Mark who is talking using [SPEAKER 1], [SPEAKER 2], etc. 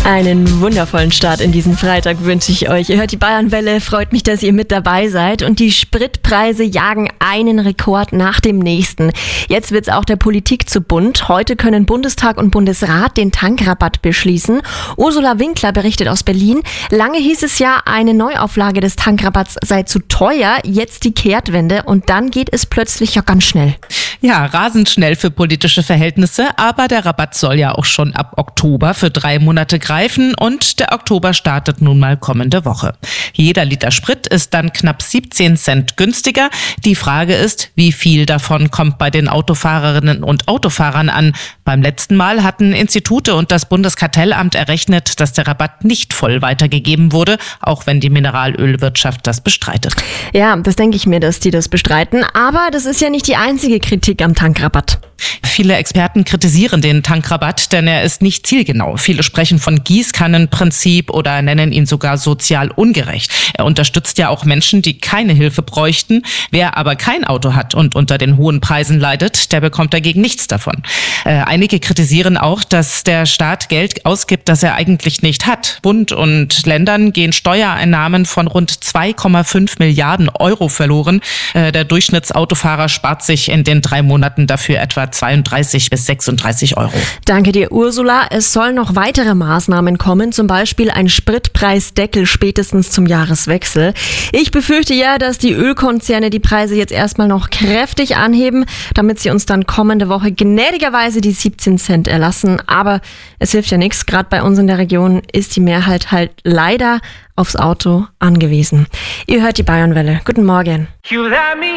[SPEAKER 1] Einen wundervollen Start in diesen Freitag wünsche ich euch. Ihr hört die Bayernwelle, freut mich, dass ihr mit dabei seid. Und die Spritpreise jagen einen Rekord nach dem nächsten. Jetzt wird's auch der Politik zu bunt. Heute können Bundestag und Bundesrat den Tankrabatt beschließen. Ursula Winkler berichtet aus Berlin. Lange hieß es ja, eine Neuauflage des Tankrabatts sei zu teuer. Jetzt die Kehrtwende und dann geht es plötzlich ja ganz schnell.
[SPEAKER 2] Ja, rasend schnell für politische Verhältnisse, aber der Rabatt soll ja auch schon ab Oktober für 3 Monate greifen und der Oktober startet nun mal kommende Woche. Jeder Liter Sprit ist dann knapp 17 Cent günstiger. Die Frage ist, wie viel davon kommt bei den Autofahrerinnen und Autofahrern an? Beim letzten Mal hatten Institute und das Bundeskartellamt errechnet, dass der Rabatt nicht voll weitergegeben wurde, auch wenn die Mineralölwirtschaft das bestreitet.
[SPEAKER 1] Ja, das denke ich mir, dass die das bestreiten. Aber das ist ja nicht die einzige Kritik am Tankrabatt.
[SPEAKER 2] Viele Experten kritisieren den Tankrabatt, denn er ist nicht zielgenau. Viele sprechen von Gießkannenprinzip oder nennen ihn sogar sozial ungerecht. Er unterstützt ja auch Menschen, die keine Hilfe bräuchten. Wer aber kein Auto hat und unter den hohen Preisen leidet, der bekommt dagegen nichts davon. Einige kritisieren auch, dass der Staat Geld ausgibt, das er eigentlich nicht hat. Bund und Ländern gehen Steuereinnahmen von rund 2,5 Milliarden Euro verloren. Der Durchschnittsautofahrer spart sich in den 3 Monaten dafür etwa 32 bis 36 Euro.
[SPEAKER 1] Danke dir, Ursula. Es sollen noch weitere Maßnahmen kommen, zum Beispiel ein Spritpreisdeckel spätestens zum Jahreswechsel. Ich befürchte ja, dass die Ölkonzerne die Preise jetzt erstmal noch kräftig anheben, damit sie uns dann kommende Woche gnädigerweise die 17 Cent erlassen. Aber es hilft ja nichts. Gerade bei uns in der Region ist die Mehrheit halt leider aufs Auto angewiesen. Ihr hört die Bayernwelle. Guten Morgen.